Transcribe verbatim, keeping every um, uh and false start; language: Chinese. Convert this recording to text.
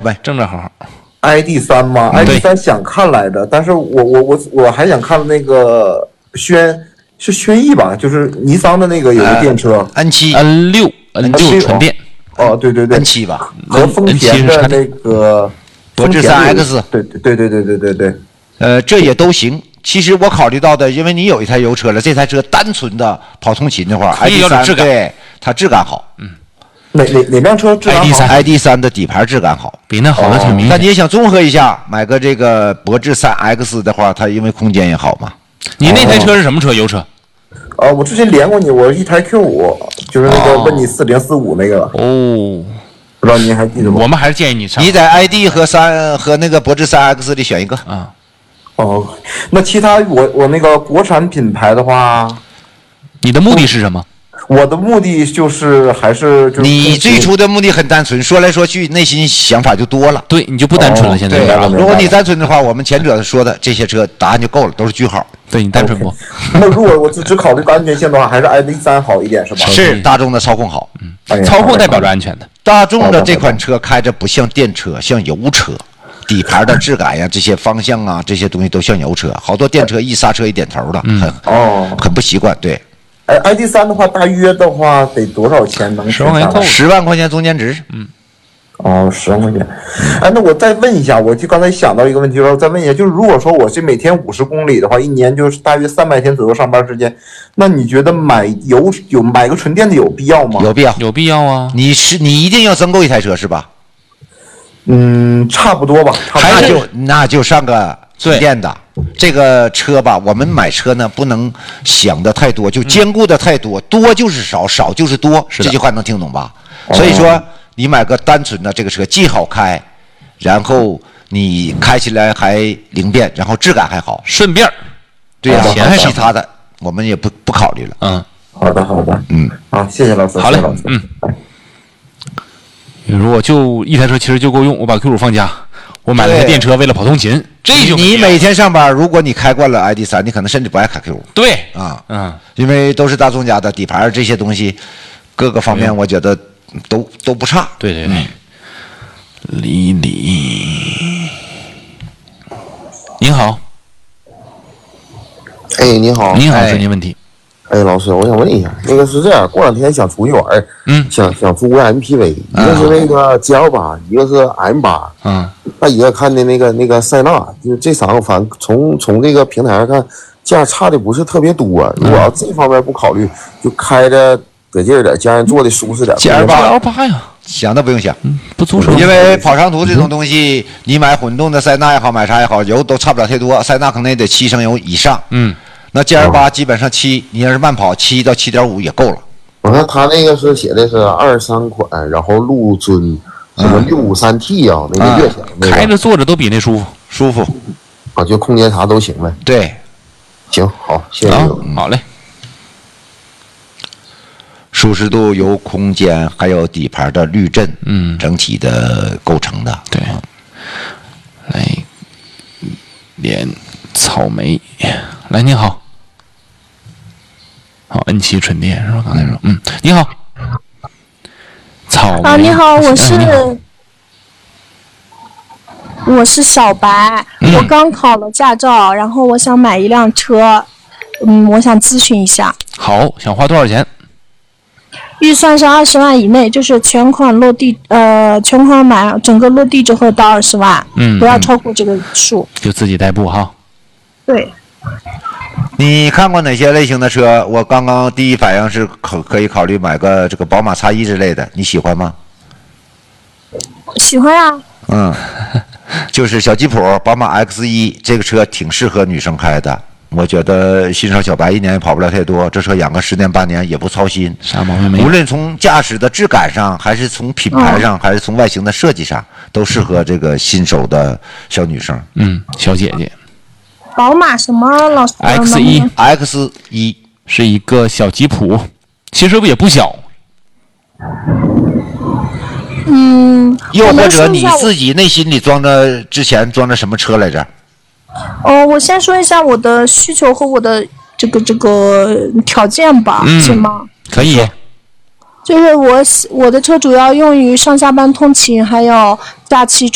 问， 正正好好。 I D 三吗 ？I D 三想看来着，但是我我我我还想看那个轩是轩逸吧，就是尼桑的那个有个电车 N 七 N 六 N 六纯电。 哦，对对对 ，N 七吧， 和丰田的那个博致三 X， 对对对对对对对， 呃，这也都行。其实我考虑到的，因为你有一台油车了，这台车单纯的跑通勤的话 ，I D 三对它质感好。 嗯， 哪哪哪辆车质感好 ？I D 三的底盘质感好， 比那好的挺明显。 但你也想综合一下，买个这个博致三 X 的话，它因为空间也好嘛。 你那台车是什么车？油车？ 呃，我之前连过你，我一台 Q 五，就是那个问你四零四五那个。 哦， 不知道您还记得吗？ 我们还是建议你上。 你在 I D 和三和那个博致三 X 里选一个啊。 哦，那其他我我那个国产品牌的话， 你的目的是什么？ 我的目的就是还是就是你最初的目的很单纯，说来说去内心想法就多了。 对，你就不单纯了。 哦、 现在对啊，如果你单纯的话，我们前者说的这些车答案就够了，都是句号。 对你单纯不？ 那如果我只只考虑安全性的话，还是 I D 三好一点是吧？ 是大众的操控好， 嗯，哎、操控代表着安全的。 大众的这款车开着不像电车，像油车。底盘的质感呀，这些方向啊，这些东西都像油车。好多电车一刹车一点头的， 嗯、 很哦， 很不习惯。对， 哎 ，I D 三的话，大约的话得多少钱能？ 十万块钱扣， 十万块钱中间值。 嗯，哦，十万块钱。哎，那我再问一下，我就刚才想到一个问题，就是再问一下，就是如果说我是每天五十公里的话，一年就是大约三百天左右上班时间，那你觉得买油有买个纯电的有必要吗？ 有必要， 有必要啊！ 你是你一定要增购一台车是吧？ 嗯，差不多吧。 那就那就上个纯电的这个车吧。我们买车呢，不能想的太多，就兼顾的太多，嗯、多就是少，少就是多。 是这句话能听懂吧？哦、所以说，你买个单纯的这个车，既好开，然后你开起来还灵便，然后质感还好， 顺便。 对呀、啊， 钱还其他的我们也不不考虑了。 嗯， 好的，好的， 嗯， 好，谢谢老师。 好嘞， 老师嗯。如果就一台车其实就够用，我把 Q 五放家，我买了台电车为了跑通勤，这就你每天上班，如果你开惯了 I D 三，你可能甚至不爱开 Q 五。 对啊， 嗯， 因为都是大众家的底盘这些东西，各个方面我觉得都都不差。 对对对。李李，您好。 哎，你好。 您好，问您问题。 哎，老师，我想问一下，那个是这样，过两天想出去玩， 嗯， 想想租个 M P V，、嗯、一个是那个 G L 八，一个是 M 八， 嗯， 那一个看的那个那个塞纳，就这三个，反正从从这个平台上看，价差的不是特别多。如果要这方面不考虑，就开着得劲儿点，家人坐的舒适点。 G L 八 G L 八呀， 想都不用想， 嗯，不租车， 因为跑长途这种东西，嗯、你买混动的塞纳也好，买啥也好，油都差不了太多，塞纳可能也得七升油以上， 嗯。 那 G L 八基本上七，你要是慢跑七到七点五也够了。 我看他那个是写的是二三款，然后陆尊什么六五三 T 啊，那个悦享、那个， 开着坐着都比那舒服， 舒服啊，就空间啥都行呗。 对， 行好，谢谢、 啊。好嘞。 舒适度由空间还有底盘的滤震， 嗯， 整体的构成的。 对，来，连草莓，来，您好。好 ，N 七纯电是吧？刚才说，嗯，你好，草莓啊，你好，我是、 嗯、 我是小白、嗯，我刚考了驾照，然后我想买一辆车，嗯，我想咨询一下。 好，想花多少钱？ 预算是二十万以内，就是全款落地，呃，全款买整个落地之后到二十万， 嗯， 不要超过这个数。 就自己代步哈。 对。 你看过哪些类型的车？我刚刚第一反应是可可以考虑买个这个宝马 X 一 之类的，你喜欢吗？ 喜欢啊。 嗯，就是小吉普宝马 X 一 这个车挺适合女生开的。我觉得新手小白一年也跑不了太多，这车养个十年八年也不操心， 啥毛病没有。 无论从驾驶的质感上，还是从品牌上，哦、还是从外形的设计上，都适合这个新手的小女生。 嗯，小姐姐。 宝马什么老师 ？X 一 X 一是一个小吉普，其实也不小。 嗯。 又或者你自己内心里装着之前装着什么车来着？ 哦，我先说一下我的需求和我的这个这个条件吧， 嗯、 行吗？ 可以。 就是我我的车主要用于上下班通勤，还有假期